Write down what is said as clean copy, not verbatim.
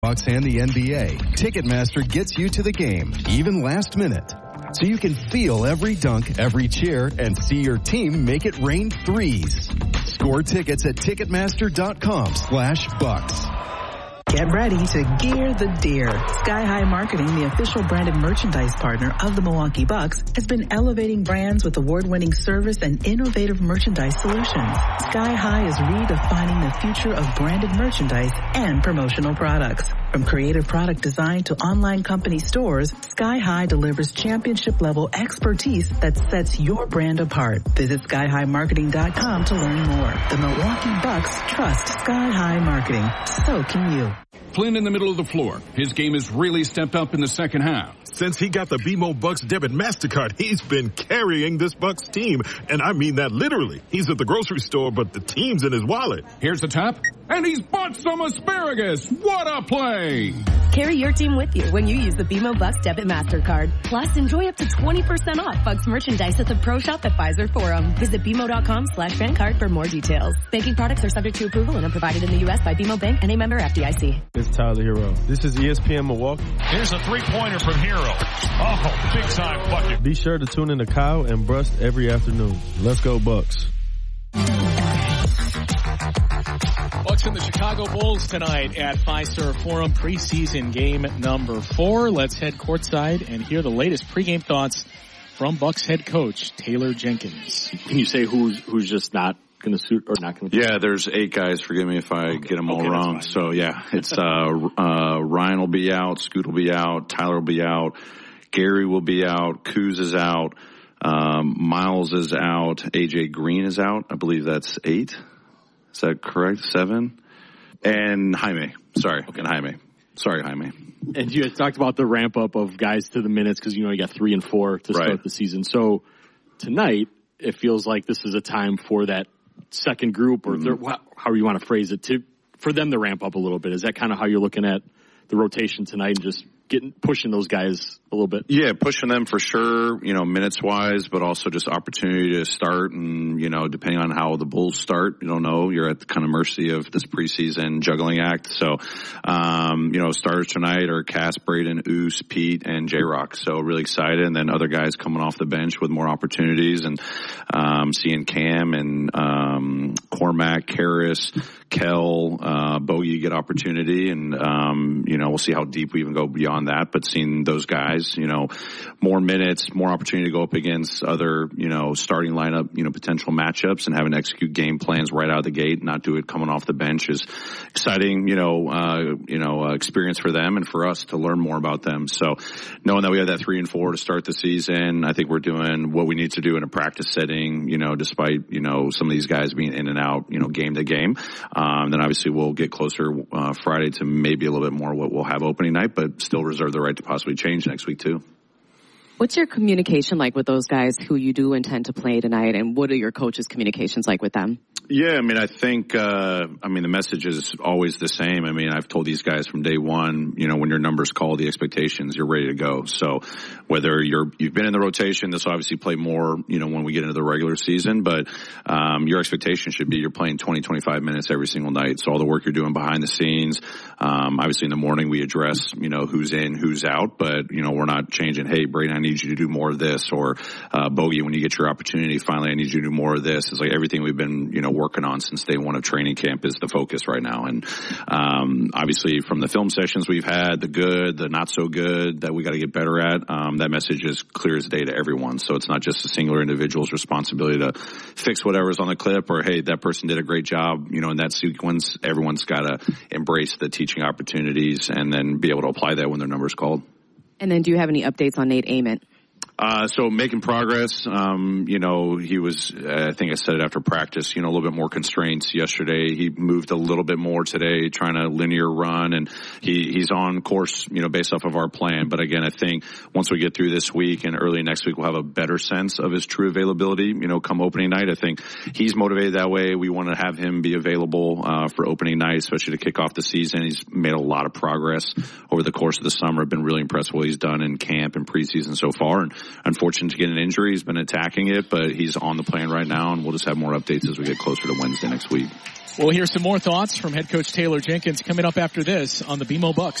Bucks and the NBA, Ticketmaster gets you to the game, even last minute. So you can feel every dunk, every cheer, and see your team make it rain threes. Score tickets at Ticketmaster.com/Bucks. Get ready to gear the deer. Sky High Marketing, the official branded merchandise partner of the Milwaukee Bucks, has been elevating brands with award-winning service and innovative merchandise solutions. Sky High is redefining the future of branded merchandise and promotional products. From creative product design to online company stores, Sky High delivers championship-level expertise that sets your brand apart. Visit SkyHighMarketing.com to learn more. The Milwaukee Bucks trust Sky High Marketing. So can you. Flynn in the middle of the floor. His game has really stepped up in the second half. Since he got the BMO Bucks debit MasterCard, he's been carrying this Bucks team. And I mean that literally. He's at the grocery store, but the team's in his wallet. Here's the tap, and he's bought some asparagus. What a play! Carry your team with you when you use the BMO Bucks debit MasterCard. Plus, enjoy up to 20% off Bucks merchandise at the Pro Shop at Pfizer Forum. Visit BMO.com/bankcard for more details. Banking products are subject to approval and are provided in the U.S. by BMO Bank and a member FDIC. It's Tyler Hero. This is ESPN Milwaukee. Here's a three-pointer from Hero. Oh, big-time bucket. Be sure to tune in to Kyle and Brust every afternoon. Let's go, Bucks. Bucks and the Chicago Bulls tonight at Fiserv Forum, preseason game number 4. Let's head courtside and hear the latest pregame thoughts from Bucks head coach Taylor Jenkins. Can you say who's just not going to suit or not going to? Yeah, there's 8 guys. Forgive me if I get them all wrong. So yeah, it's Ryan will be out, Scoot will be out, Tyler will be out, Gary will be out, Kuz is out, Miles is out, AJ Green is out. I believe that's 8. Is that correct? 7? And Jaime. Sorry. Okay. And Jaime. Sorry, Jaime. And you had talked about the ramp up of guys to the minutes because, you got 3 and 4 to start the season. So tonight, it feels like this is a time for that second group or third, however you want to phrase it, for them to ramp up a little bit. Is that kind of how you're looking at the rotation tonight and just pushing those guys a little bit? Yeah, pushing them for sure, minutes wise, but also just opportunity to start and, depending on how the Bulls start, you don't know, you're at the kind of mercy of this preseason juggling act. So, starters tonight are Cass, Braden, Oos, Pete, and J-Rock. So really excited. And then other guys coming off the bench with more opportunities and, seeing Cam and, Cormac, Karras, Kell, Bogey get opportunity. And, we'll see how deep we even go beyond that, but seeing those guys, more minutes, more opportunity to go up against other, starting lineup, potential matchups and having to execute game plans right out of the gate, not do it coming off the bench is exciting, experience for them and for us to learn more about them. So knowing that we have that 3 and 4 to start the season, I think we're doing what we need to do in a practice setting, despite, some of these guys being in and out, game to game. Then obviously we'll get closer, Friday to maybe a little bit more what we'll have opening night, but still reserve the right to possibly change next week too. What's your communication like with those guys who you do intend to play tonight, and what are your coaches' communications like with them? Yeah, I think, the message is always the same. I've told these guys from day one, when your numbers call the expectations, you're ready to go. So whether you've been in the rotation, this will obviously play more, when we get into the regular season, but, your expectation should be you're playing 20, 25 minutes every single night. So all the work you're doing behind the scenes, obviously in the morning we address, who's in, who's out, but, we're not changing, hey, Braden, I need you to do more of this, or, Bogey, when you get your opportunity, finally I need you to do more of this. It's like everything we've been, working on since day one of training camp is the focus right now. And, obviously from the film sessions we've had, the good, the not so good that we got to get better at, that message is clear as day to everyone. So it's not just a singular individual's responsibility to fix whatever's on the clip or, hey, that person did a great job, in that sequence. Everyone's got to embrace the teaching opportunities and then be able to apply that when their number's called. And then do you have any updates on Nate Ament? So making progress, he was, I think I said it after practice, a little bit more constraints yesterday. He moved a little bit more today, trying to linear run, and he's on course, based off of our plan. But again, I think once we get through this week and early next week, we'll have a better sense of his true availability, come opening night. I think he's motivated that way. We want to have him be available, for opening night, especially to kick off the season. He's made a lot of progress over the course of the summer. I've been really impressed with what he's done in camp and preseason so far. And unfortunate to get an injury. He's been attacking it, but he's on the plan right now, and we'll just have more updates as we get closer to Wednesday next week. We'll hear some more thoughts from head coach Taylor Jenkins coming up after this on the BMO Bucks